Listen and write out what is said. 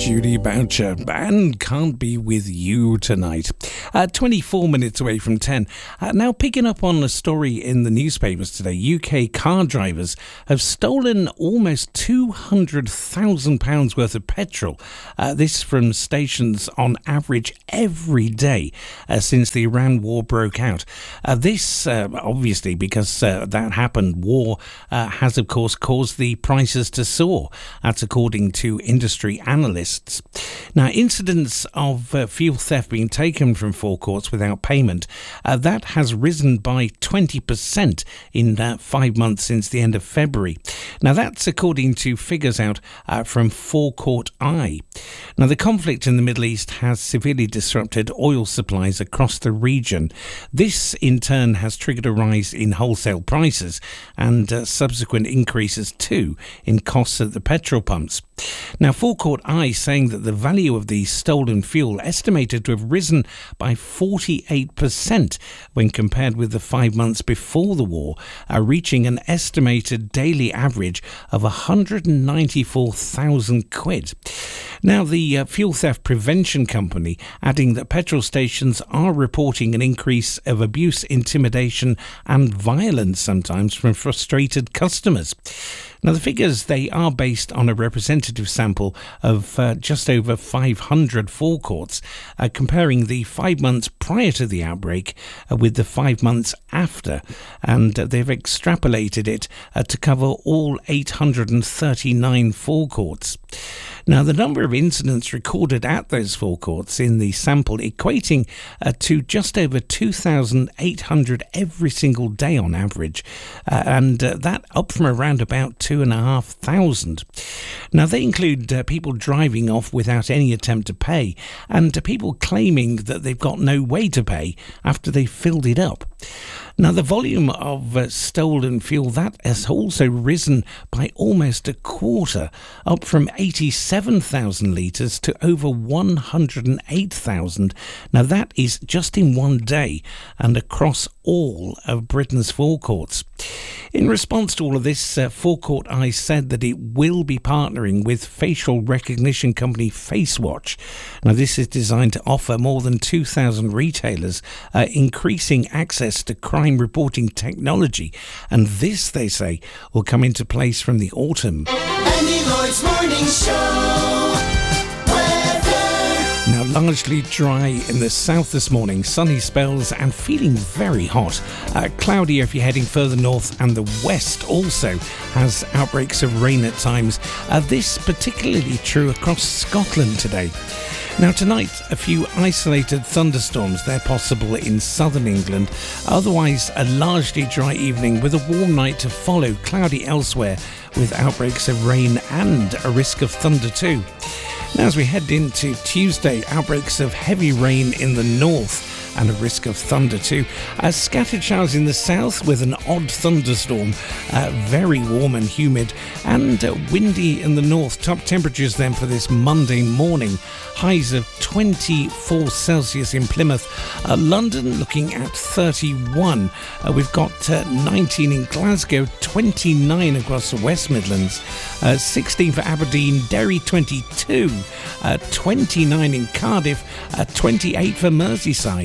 Judy Boucher and can't be with you tonight. 24 minutes away from 10. Now picking up on a story in the newspapers today, UK car drivers have stolen almost £200,000 worth of petrol. This from stations on average every day since the Iran war broke out. This obviously because that happened, war has of course caused the prices to soar. That's according to industry analysts. Now, incidents of fuel theft being taken from forecourts without payment, that has risen by 20% in 5 months since the end of February. Now, that's according to figures out from Forecourt Eye. Now, the conflict in the Middle East has severely disrupted oil supplies across the region. This, in turn, has triggered a rise in wholesale prices and subsequent increases, too, in costs at the petrol pumps. Now, Forecourt Eye saying that the value of the stolen fuel estimated to have risen by 48% when compared with the 5 months before the war, reaching an estimated daily average of 194,000 quid. Now, the Fuel Theft Prevention Company adding that petrol stations are reporting an increase of abuse, intimidation and violence sometimes from frustrated customers. Now, the figures, they are based on a representative sample of just over 500 forecourts, comparing the 5 months prior to the outbreak with the 5 months after, and they've extrapolated it to cover all 839 forecourts. Now, the number of incidents recorded at those forecourts in the sample equating to just over 2,800 every single day on average, and that up from around about 2,500. Now, they include people driving off without any attempt to pay and people claiming that they've got no way to pay after they've filled it up. Now, the volume of stolen fuel, that has also risen by almost a quarter, up from 87,000 litres to over 108,000. Now, that is just in one day and across all of Britain's forecourts. In response to all of this, Forecourt Eye said that it will be partnering with facial recognition company FaceWatch. Now, this is designed to offer more than 2,000 retailers increasing access to crime reporting technology, and this, they say, will come into place from the autumn. Andy Lloyd's Morning Show. Weather. Now, largely dry in the south this morning, sunny spells and feeling very hot. Cloudier if you're heading further north, and the west also has outbreaks of rain at times. This particularly true across Scotland today. Now, tonight, a few isolated thunderstorms. They're possible in southern England. Otherwise, a largely dry evening with a warm night to follow, cloudy elsewhere with outbreaks of rain and a risk of thunder too. Now, as we head into Tuesday, outbreaks of heavy rain in the north and a risk of thunder too. Scattered showers in the south with an odd thunderstorm. Very warm and humid and windy in the north. Top temperatures then for this Monday morning. Highs of 24 Celsius in Plymouth. London looking at 31. We've got 19 in Glasgow, 29 across the West Midlands. 16 for Aberdeen, Derry 22. 29 in Cardiff. 28 for Merseyside.